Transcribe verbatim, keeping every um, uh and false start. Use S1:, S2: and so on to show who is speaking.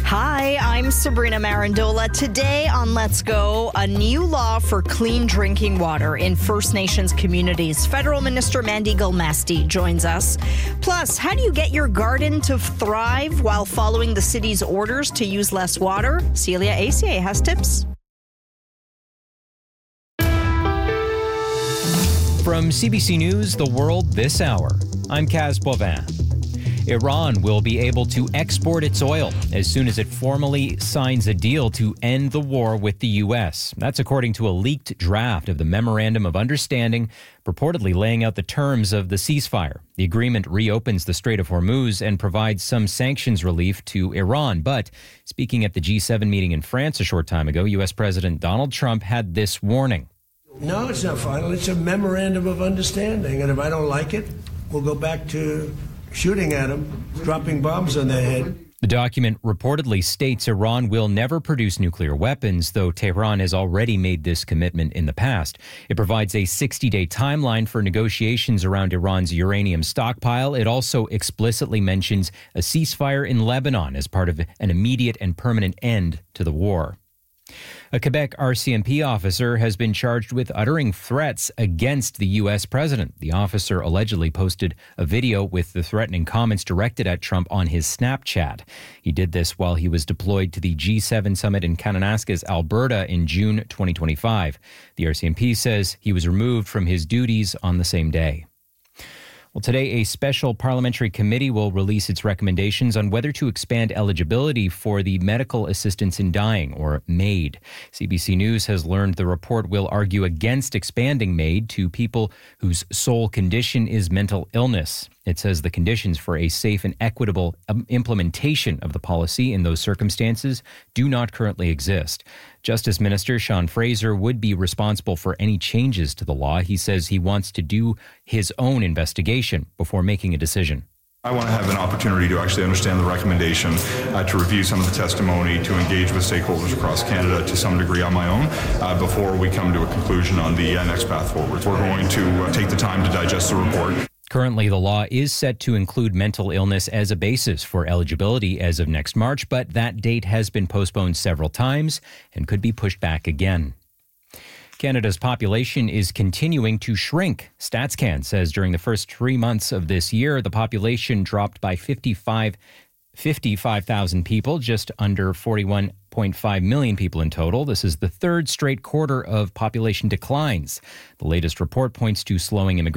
S1: Hi, I'm Sabrina Marandola. Today on Let's Go, a new law for clean drinking water in First Nations communities. Federal Minister Mandy Gilmasti joins us. Plus, how do you get your garden to thrive while following the city's orders to use less water? Celia Acier has tips.
S2: From C B C News, The World This Hour, I'm Kaz Boivin. Iran will be able to export its oil as soon as it formally signs a deal to end the war with the U S. That's according to a leaked draft of the Memorandum of Understanding, purportedly laying out the terms of the ceasefire. The agreement reopens the Strait of Hormuz and provides some sanctions relief to Iran. But speaking at the G seven meeting in France a short time ago, U S President Donald Trump had this warning.
S3: No, it's not final. It's a memorandum of understanding. And if I don't like it, we'll go back to shooting at them, dropping bombs on their head.
S2: The document reportedly states Iran will never produce nuclear weapons, though Tehran has already made this commitment in the past. It provides a sixty-day timeline for negotiations around Iran's uranium stockpile. It also explicitly mentions a ceasefire in Lebanon as part of an immediate and permanent end to the war. A Quebec R C M P officer has been charged with uttering threats against the U S president. The officer allegedly posted a video with the threatening comments directed at Trump on his Snapchat. He did this while he was deployed to the G seven summit in Kananaskis, Alberta in June twenty twenty-five. The R C M P says he was removed from his duties on the same day. Well, today, a special parliamentary committee will release its recommendations on whether to expand eligibility for the Medical Assistance in Dying, or MAID. C B C News has learned the report will argue against expanding MAID to people whose sole condition is mental illness. It says the conditions for a safe and equitable implementation of the policy in those circumstances do not currently exist. Justice Minister Sean Fraser would be responsible for any changes to the law. He says he wants to do his own investigation before making a decision.
S4: I want to have an opportunity to actually understand the recommendation, uh, to review some of the testimony, to engage with stakeholders across Canada to some degree on my own uh, before we come to a conclusion on the uh, next path forward. We're going to uh, take the time to digest the report.
S2: Currently, the law is set to include mental illness as a basis for eligibility as of next March, but that date has been postponed several times and could be pushed back again. Canada's population is continuing to shrink. StatsCan says during the first three months of this year, the population dropped by fifty-five thousand people, just under forty-one point five million people in total. This is the third straight quarter of population declines. The latest report points to slowing immigration.